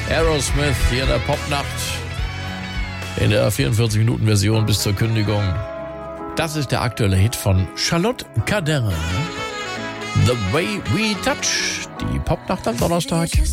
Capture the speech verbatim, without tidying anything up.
Aerosmith hier in der Popnacht. In der vierundvierzig-Minuten-Version bis zur Kündigung. Das ist der aktuelle Hit von Charlotte Cardin. The Way We Touch. Die Popnacht am Donnerstag.